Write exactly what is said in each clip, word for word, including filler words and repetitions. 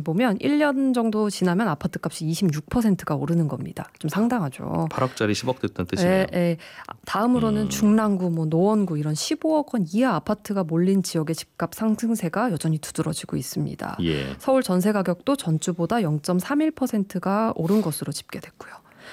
보면 일 년 정도 지나면 아파트값이 이십육 퍼센트가 오르는 겁니다. 좀 상당하죠. 팔억짜리 십억 됐다는 뜻이네요. 예, 예. 다음으로는 음. 중랑구, 뭐 노원구 이런 십오억 원 이하 아파트가 몰린 지역의 집값 상승세가 여전히 두드러지고 있습니다. 예. 서울 전세 가격도 전주보다 영 점 삼일 퍼센트가 오른 것으로 집계됐고요.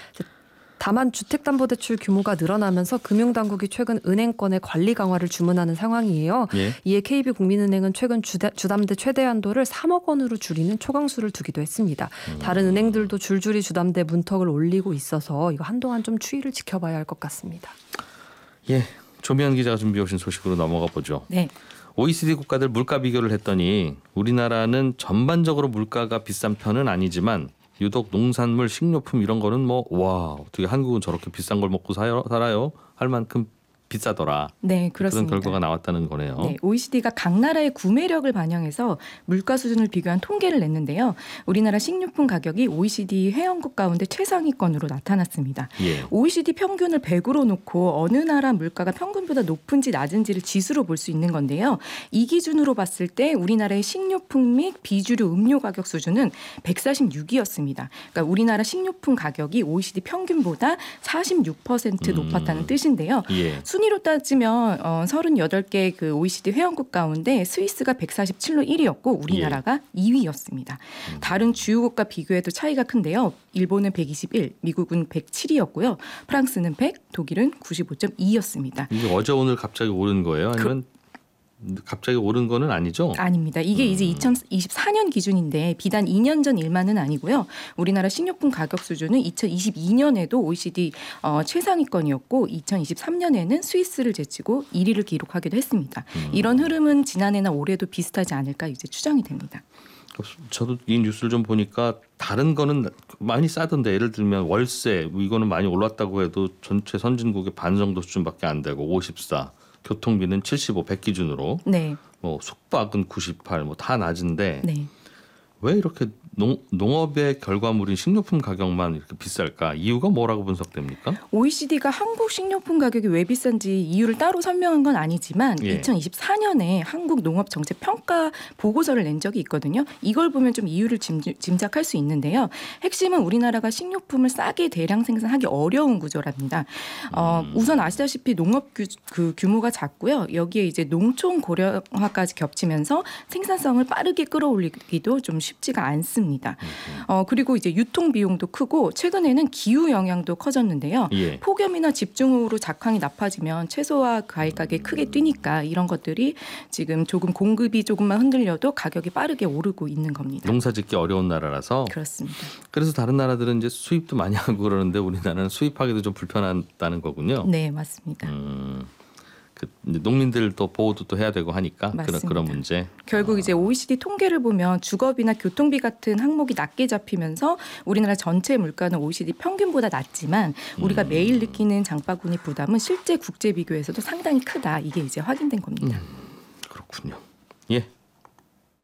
다만 주택담보대출 규모가 늘어나면서 금융당국이 최근 은행권의 관리 강화를 주문하는 상황이에요. 예. 이에 케이비국민은행은 최근 주대, 주담대 최대 한도를 삼억 원으로 줄이는 초강수를 두기도 했습니다. 음. 다른 은행들도 줄줄이 주담대 문턱을 올리고 있어서 이거 한동안 좀 추이를 지켜봐야 할 것 같습니다. 예, 조미연 기자가 준비해 오신 소식으로 넘어가 보죠. 네. 오이시디 국가들 물가 비교를 했더니 우리나라는 전반적으로 물가가 비싼 편은 아니지만 유독 농산물, 식료품 이런 거는 뭐 와 어떻게 한국은 저렇게 비싼 걸 먹고 살아요? 살아요? 할 만큼 비싸더라. 네, 그렇습니다. 그런 결과가 나왔다는 거네요. 네, 오이시디가 각 나라의 구매력을 반영해서 물가 수준을 비교한 통계를 냈는데요. 우리나라 식료품 가격이 오이시디 회원국 가운데 최상위권으로 나타났습니다. 예. 오이시디 평균을 백으로 놓고 어느 나라 물가가 평균보다 높은지 낮은지를 지수로 볼 수 있는 건데요. 이 기준으로 봤을 때 우리나라의 식료품 및 비주류 음료 가격 수준은 백사십육이었습니다. 그러니까 우리나라 식료품 가격이 오이시디 평균보다 사십육 퍼센트 음. 높았다는 뜻인데요. 예. 순위로 따지면 어, 서른여덟 개 그 오이시디 회원국 가운데 스위스가 백사십칠로 일 위였고 우리나라가 예. 이 위였습니다. 음. 다른 주요국과 비교해도 차이가 큰데요. 일본은 백이십일, 미국은 백칠이었고요. 프랑스는 백, 독일은 구십오 점 이였습니다. 이게 어제 오늘 갑자기 오른 거예요? 아니면 그... 갑자기 오른 거는 아니죠? 아닙니다. 이게 음. 이제 이천이십사 년 기준인데 비단 이 년 전 일만은 아니고요. 우리나라 식료품 가격 수준은 이천이십이 년에도 오이시디 어, 최상위권이었고 이천이십삼 년에는 스위스를 제치고 일 위를 기록하기도 했습니다. 음. 이런 흐름은 지난해나 올해도 비슷하지 않을까 이제 추정이 됩니다. 저도 이 뉴스를 좀 보니까 다른 거는 많이 싸던데 예를 들면 월세 이거는 많이 올랐다고 해도 전체 선진국의 반 정도 수준밖에 안 되고 오십사 교통비는 칠십오, 백 기준으로. 네. 뭐 숙박은 구십팔, 뭐 다 낮은데 네. 왜 이렇게 농, 농업의 결과물인 식료품 가격만 이렇게 비쌀까? 이유가 뭐라고 분석됩니까? 오이시디가 한국 식료품 가격이 왜 비싼지 이유를 따로 설명한 건 아니지만 예. 이천이십사 년에 한국 농업 정책 평가 보고서를 낸 적이 있거든요. 이걸 보면 좀 이유를 짐작할 수 있는데요. 핵심은 우리나라가 식료품을 싸게 대량 생산하기 어려운 구조랍니다. 어, 음. 우선 아시다시피 농업 규, 그 규모가 작고요. 여기에 이제 농촌 고령화까지 겹치면서 생산성을 빠르게 끌어올리기도 좀 쉽지가 않습니다. 어, 그리고 이제 유통 비용도 크고 최근에는 기후 영향도 커졌는데요. 예. 폭염이나 집중호우로 작황이 나빠지면 채소와 과일 가격이 크게 뛰니까 이런 것들이 지금 조금 공급이 조금만 흔들려도 가격이 빠르게 오르고 있는 겁니다. 농사짓기 어려운 나라라서. 그렇습니다. 그래서 다른 나라들은 이제 수입도 많이 하고 그러는데 우리나라는 수입하기도 좀 불편하다는 거군요. 네, 맞습니다. 음. 그 농민들도 보호도 또 해야 되고 하니까 그런 그런 문제. 결국 이제 오이시디 통계를 보면 주거비나 교통비 같은 항목이 낮게 잡히면서 우리나라 전체 물가는 오이시디 평균보다 낮지만 우리가 음. 매일 느끼는 장바구니 부담은 실제 국제 비교에서도 상당히 크다. 이게 이제 확인된 겁니다. 음. 그렇군요. 예.